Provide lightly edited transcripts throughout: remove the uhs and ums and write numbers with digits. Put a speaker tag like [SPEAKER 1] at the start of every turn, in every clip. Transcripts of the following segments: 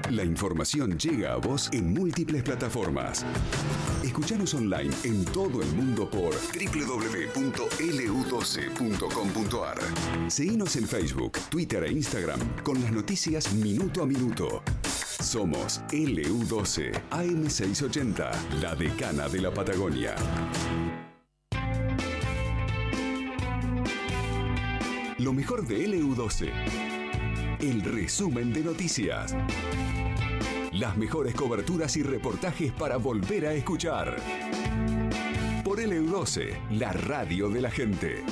[SPEAKER 1] La información llega a vos en múltiples plataformas. Escuchanos online en todo el mundo por www.lu12.com.ar. Seguinos en Facebook, Twitter e Instagram con las noticias minuto a minuto. Somos LU12 AM680, la decana de la Patagonia. Lo mejor de LU12. El resumen de noticias. Las mejores coberturas y reportajes para volver a escuchar. Por LU12, la radio de la gente.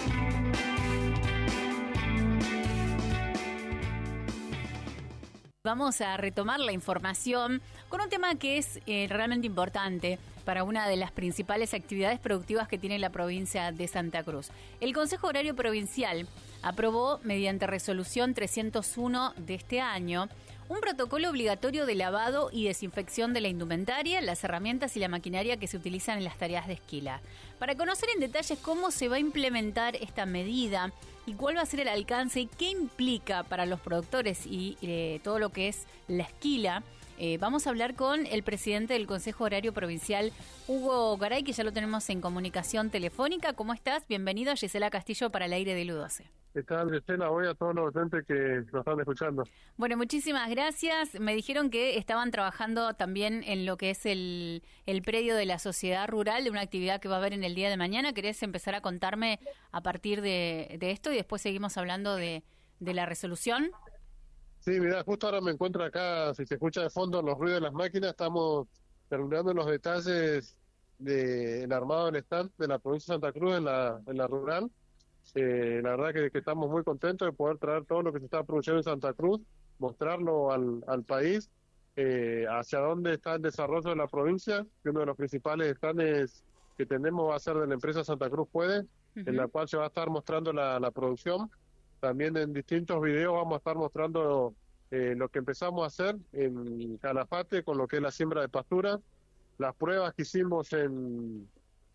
[SPEAKER 2] Vamos a retomar la información con un tema que es realmente importante para una de las principales actividades productivas que tiene la provincia de Santa Cruz. El Consejo Horario Provincial aprobó, mediante resolución 301 de este año, un protocolo obligatorio de lavado y desinfección de la indumentaria, las herramientas y la maquinaria que se utilizan en las tareas de esquila. Para conocer en detalle cómo se va a implementar esta medida y cuál va a ser el alcance y qué implica para los productores y todo lo que es la esquila, vamos a hablar con el presidente del Consejo Horario Provincial, Hugo Garay, que ya lo tenemos en comunicación telefónica. ¿Cómo estás? Bienvenido a Gisela Castillo para el aire de LU12.
[SPEAKER 3] ¿Qué tal, Gisela? Hoy a todos los oyentes que nos están escuchando.
[SPEAKER 2] Bueno, muchísimas gracias. Me dijeron que estaban trabajando también en lo que es el predio de la sociedad rural, de una actividad que va a haber en el día de mañana. ¿Querés empezar a contarme a partir de esto y después seguimos hablando de la resolución?
[SPEAKER 3] Sí, mira, justo ahora me encuentro acá, si se escucha de fondo los ruidos de las máquinas, estamos terminando los detalles del armado del stand de la provincia de Santa Cruz en la rural. La verdad que estamos muy contentos de poder traer todo lo que se está produciendo en Santa Cruz, mostrarlo al país, hacia dónde está el desarrollo de la provincia, que uno de los principales stands que tenemos va a ser de la empresa Santa Cruz Puede, en la cual se va a estar mostrando la producción. También en distintos videos vamos a estar mostrando lo que empezamos a hacer en Calafate con lo que es la siembra de pastura, las pruebas que hicimos en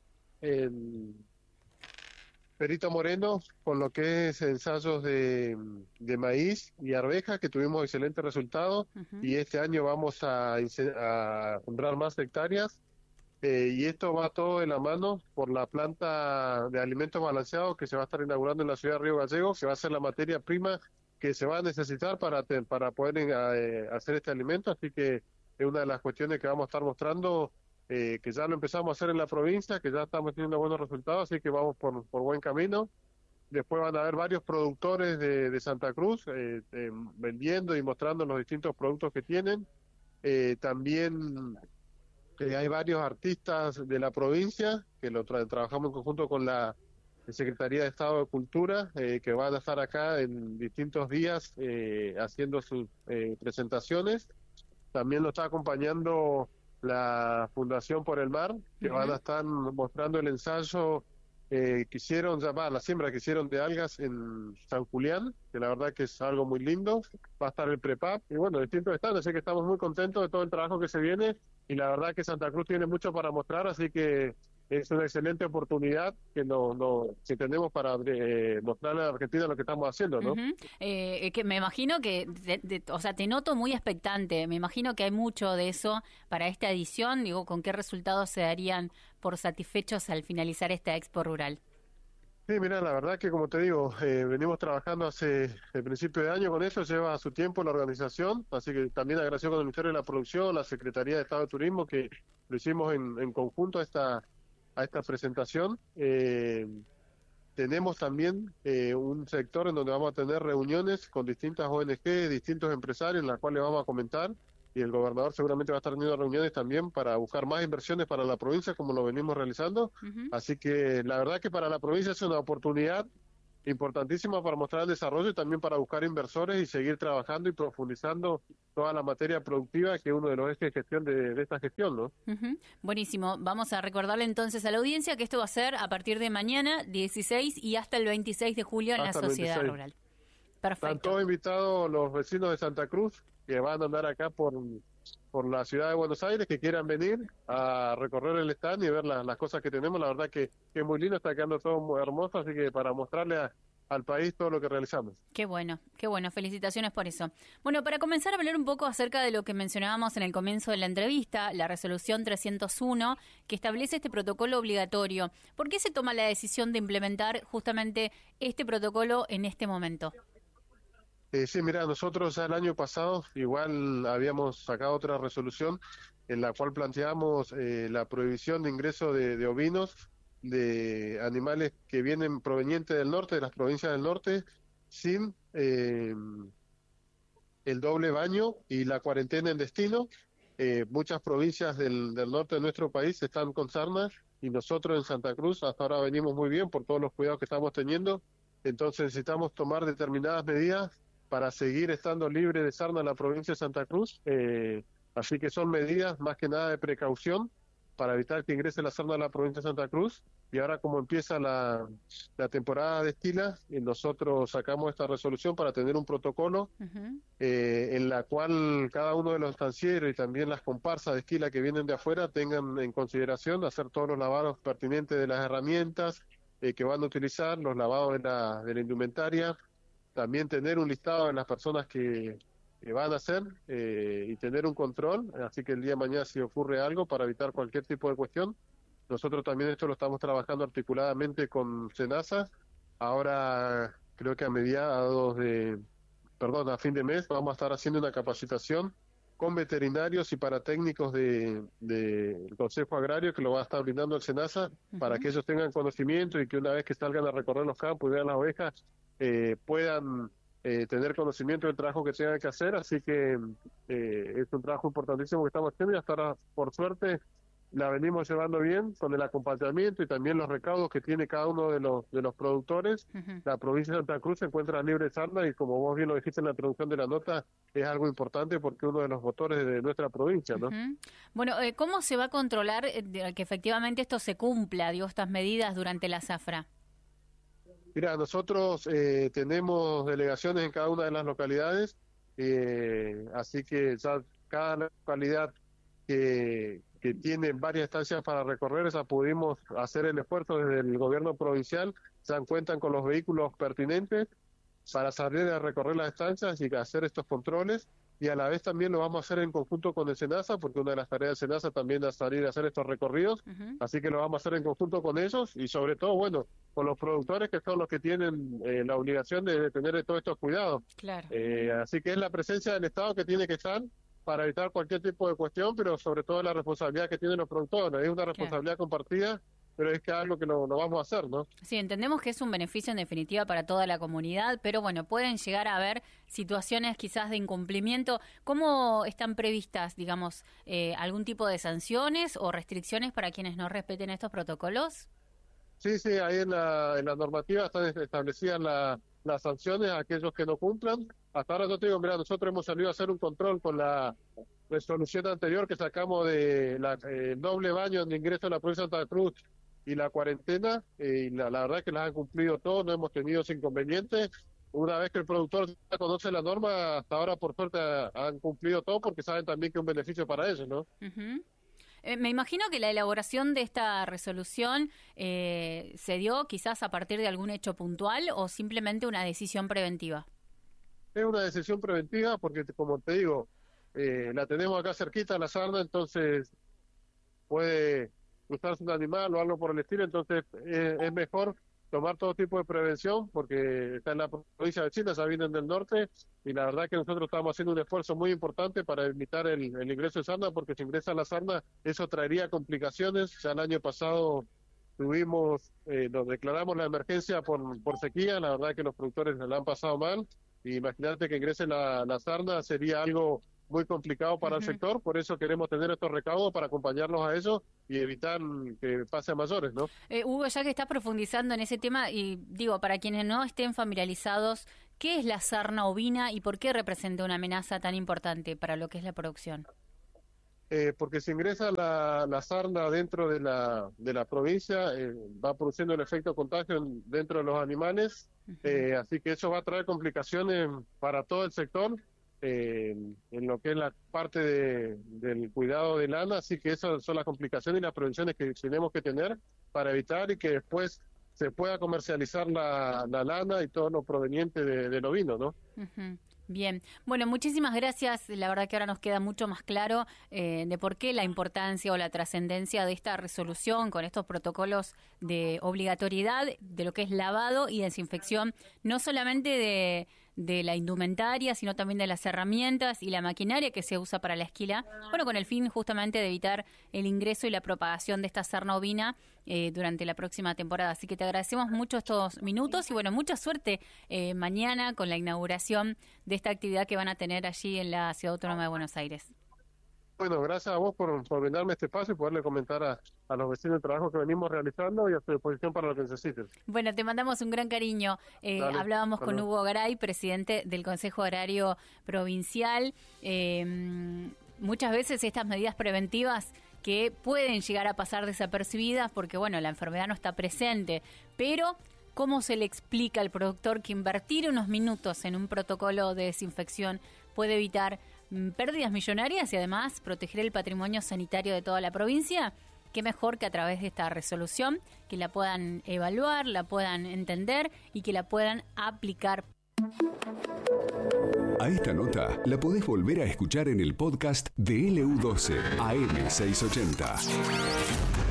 [SPEAKER 3] Perito Moreno con lo que es ensayos de maíz y arveja, que tuvimos excelentes resultados, y este año vamos a sembrar más hectáreas, y esto va todo de la mano por la planta de alimentos balanceados que se va a estar inaugurando en la ciudad de Río Gallegos, que va a ser la materia prima que se va a necesitar para poder hacer este alimento. Así que es una de las cuestiones que vamos a estar mostrando, que ya lo empezamos a hacer en la provincia, que ya estamos teniendo buenos resultados, así que vamos por buen camino. Después van a haber varios productores de Santa Cruz vendiendo y mostrando los distintos productos que tienen. También hay varios artistas de la provincia que lo trabajamos en conjunto con la Secretaría de Estado de Cultura, que van a estar acá en distintos días haciendo sus presentaciones. También lo está acompañando la Fundación por el Mar, que van a estar mostrando el ensayo que hicieron, la siembra que hicieron de algas en San Julián, que la verdad que es algo muy lindo. Va a estar el PREPAP y bueno, distintos stands, así que estamos muy contentos de todo el trabajo que se viene, y la verdad que Santa Cruz tiene mucho para mostrar, así que es una excelente oportunidad que que tenemos para mostrarle a la Argentina lo que estamos haciendo, ¿no?
[SPEAKER 2] Que me imagino que, o sea, te noto muy expectante. Me imagino que hay mucho de eso para esta edición. Digo, ¿con qué resultados se darían por satisfechos al finalizar esta Expo Rural?
[SPEAKER 3] Sí, mira, la verdad que como te digo, venimos trabajando hace el principio de año con eso, lleva su tiempo la organización, así que también agradezco con el Ministerio de la Producción, la Secretaría de Estado de Turismo, que lo hicimos en conjunto a esta presentación. Tenemos también un sector en donde vamos a tener reuniones con distintas ONG, distintos empresarios, en las cuales vamos a comentar, y el gobernador seguramente va a estar teniendo reuniones también para buscar más inversiones para la provincia, como lo venimos realizando. Así que la verdad que para la provincia es una oportunidad importantísima para mostrar el desarrollo y también para buscar inversores y seguir trabajando y profundizando toda la materia productiva, que es uno de los ejes de gestión de esta gestión, ¿no?
[SPEAKER 2] Buenísimo. Vamos a recordarle entonces a la audiencia que esto va a ser a partir de mañana, 16, y hasta el 26 de julio en la Sociedad Rural. Perfecto.
[SPEAKER 3] Están todos invitados los vecinos de Santa Cruz que van a andar acá por la ciudad de Buenos Aires, que quieran venir a recorrer el stand y ver las cosas que tenemos. La verdad que es muy lindo, está quedando todo muy hermoso, así que para mostrarle al país todo lo que realizamos.
[SPEAKER 2] Qué bueno, felicitaciones por eso. Bueno, para comenzar a hablar un poco acerca de lo que mencionábamos en el comienzo de la entrevista, la resolución 301, que establece este protocolo obligatorio. ¿Por qué se toma la decisión de implementar justamente este protocolo en este momento?
[SPEAKER 3] Sí, mira, nosotros ya el año pasado igual habíamos sacado otra resolución en la cual planteamos la prohibición de ingreso de ovinos, de animales que vienen provenientes del norte, de las provincias del norte, sin el doble baño y la cuarentena en destino. Muchas provincias del norte de nuestro país están con sarna y nosotros en Santa Cruz hasta ahora venimos muy bien por todos los cuidados que estamos teniendo. Entonces necesitamos tomar determinadas medidas para seguir estando libre de sarna en la provincia de Santa Cruz. Así que son medidas más que nada de precaución para evitar que ingrese la sarna a la provincia de Santa Cruz. Y ahora como empieza la temporada de esquila, nosotros sacamos esta resolución para tener un protocolo en la cual cada uno de los estancieros y también las comparsas de esquila que vienen de afuera tengan en consideración hacer todos los lavados pertinentes de las herramientas que van a utilizar, los lavados de la indumentaria, también tener un listado de las personas que van a hacer y tener un control, así que el día de mañana si ocurre algo para evitar cualquier tipo de cuestión. Nosotros también esto lo estamos trabajando articuladamente con SENASA. Ahora creo que a fin de mes vamos a estar haciendo una capacitación con veterinarios y para técnicos del Consejo Agrario que lo va a estar brindando el SENASA para que ellos tengan conocimiento y que una vez que salgan a recorrer los campos y vean las ovejas puedan tener conocimiento del trabajo que tengan que hacer. Así que es un trabajo importantísimo que estamos haciendo y hasta ahora, por suerte, la venimos llevando bien con el acompañamiento y también los recaudos que tiene cada uno de los productores. La provincia de Santa Cruz se encuentra libre de sarna y como vos bien lo dijiste en la introducción de la nota, es algo importante porque uno de los motores de nuestra provincia, ¿no?
[SPEAKER 2] Bueno, ¿cómo se va a controlar que efectivamente esto se cumpla, estas medidas durante la zafra?
[SPEAKER 3] Mira, nosotros tenemos delegaciones en cada una de las localidades, así que ya cada localidad que tiene varias estancias para recorrer, esa pudimos hacer el esfuerzo desde el gobierno provincial, ya cuentan con los vehículos pertinentes para salir a recorrer las estancias y hacer estos controles, y a la vez también lo vamos a hacer en conjunto con el SENASA, porque una de las tareas del SENASA también es salir a hacer estos recorridos, así que lo vamos a hacer en conjunto con ellos y sobre todo, bueno, con los productores que son los que tienen la obligación de tener todos estos cuidados.
[SPEAKER 2] Claro.
[SPEAKER 3] Así que es la presencia del Estado que tiene que estar para evitar cualquier tipo de cuestión, pero sobre todo la responsabilidad que tienen los productores. Es una responsabilidad compartida, pero es que algo que lo vamos a hacer, ¿no?
[SPEAKER 2] Sí, entendemos que es un beneficio en definitiva para toda la comunidad, pero bueno, pueden llegar a haber situaciones quizás de incumplimiento. ¿Cómo están previstas, digamos, algún tipo de sanciones o restricciones para quienes no respeten estos protocolos?
[SPEAKER 3] Sí, ahí en la normativa están establecidas las sanciones a aquellos que no cumplan. Hasta ahora no te digo, mira, nosotros hemos salido a hacer un control con la resolución anterior que sacamos de doble baño de ingreso a la provincia de Santa Cruz y la cuarentena, y la verdad es que las han cumplido todos, no hemos tenido inconvenientes. Una vez que el productor conoce la norma, hasta ahora por suerte han cumplido todo porque saben también que es un beneficio para ellos, ¿no?
[SPEAKER 2] Me imagino que la elaboración de esta resolución se dio quizás a partir de algún hecho puntual o simplemente una decisión preventiva.
[SPEAKER 3] Es una decisión preventiva porque, como te digo, la tenemos acá cerquita, la sarna, entonces puede cruzarse un animal o algo por el estilo, entonces es mejor tomar todo tipo de prevención porque está en la provincia de China, ya vienen del norte y la verdad que nosotros estamos haciendo un esfuerzo muy importante para evitar el ingreso de sarna, porque si ingresa la sarna eso traería complicaciones. Ya el año pasado nos declaramos la emergencia por sequía, la verdad que los productores la han pasado mal, y imagínate que ingrese la sarna sería algo muy complicado para el sector, por eso queremos tener estos recaudos para acompañarlos a ellos y evitar que pase a mayores, ¿no?
[SPEAKER 2] Hugo, ya que estás profundizando en ese tema, y digo, para quienes no estén familiarizados, ¿qué es la sarna ovina y por qué representa una amenaza tan importante para lo que es la producción?
[SPEAKER 3] Porque si ingresa la sarna dentro de la provincia, va produciendo el efecto contagio dentro de los animales, así que eso va a traer complicaciones para todo el sector, en lo que es la parte del cuidado de lana, así que esas son las complicaciones y las prevenciones que tenemos que tener para evitar y que después se pueda comercializar la lana y todo lo proveniente del ovino, ¿no?
[SPEAKER 2] Uh-huh. Bien, bueno, muchísimas gracias. La verdad que ahora nos queda mucho más claro de por qué la importancia o la trascendencia de esta resolución con estos protocolos de obligatoriedad de lo que es lavado y desinfección, no solamente de la indumentaria, sino también de las herramientas y la maquinaria que se usa para la esquila, bueno, con el fin justamente de evitar el ingreso y la propagación de esta sarna ovina durante la próxima temporada. Así que te agradecemos mucho estos minutos y bueno, mucha suerte mañana con la inauguración de esta actividad que van a tener allí en la Ciudad Autónoma de Buenos Aires.
[SPEAKER 3] Bueno, gracias a vos por brindarme este espacio y poderle comentar a los vecinos el trabajo que venimos realizando y a su disposición para lo que necesiten.
[SPEAKER 2] Bueno, te mandamos un gran cariño. Hablábamos con Hugo Garay, presidente del Consejo Agrario Provincial. Muchas veces estas medidas preventivas que pueden llegar a pasar desapercibidas porque, bueno, la enfermedad no está presente, pero ¿cómo se le explica al productor que invertir unos minutos en un protocolo de desinfección puede evitar pérdidas millonarias y además proteger el patrimonio sanitario de toda la provincia? Qué mejor que a través de esta resolución, que la puedan evaluar, la puedan entender y que la puedan aplicar.
[SPEAKER 1] A esta nota la podés volver a escuchar en el podcast de LU12 AM680.